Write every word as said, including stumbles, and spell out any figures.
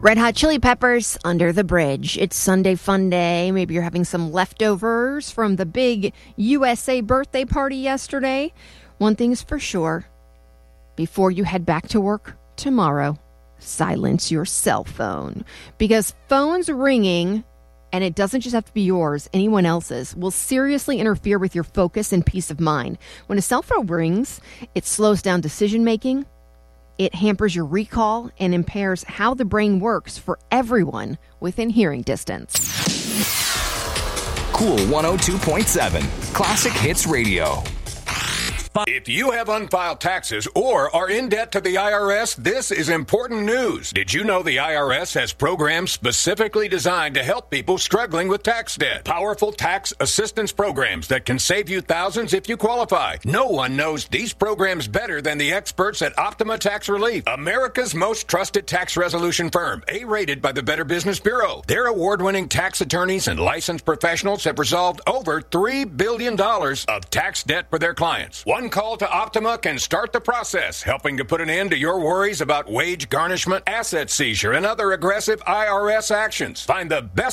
Red Hot Chili Peppers, Under the Bridge. It's Sunday fun day. Maybe you're having some leftovers from the big U S A birthday party yesterday. One thing's for sure. Before you head back to work tomorrow, silence your cell phone. Because phones ringing, and it doesn't just have to be yours, anyone else's, will seriously interfere with your focus and peace of mind. When a cell phone rings, it slows down decision-making. It hampers your recall and impairs how the brain works for everyone within hearing distance. Cool one oh two point seven, Classic Hits Radio. If you have unfiled taxes or are in debt to the I R S, this is important news. Did you know the I R S has programs specifically designed to help people struggling with tax debt? Powerful tax assistance programs that can save you thousands if you qualify. No one knows these programs better than the experts at Optima Tax Relief, America's most trusted tax resolution firm, A-rated by the Better Business Bureau. Their award-winning tax attorneys and licensed professionals have resolved over three billion dollars of tax debt for their clients. One call to Optima can start the process, helping to put an end to your worries about wage garnishment, asset seizure, and other aggressive I R S actions. Find the best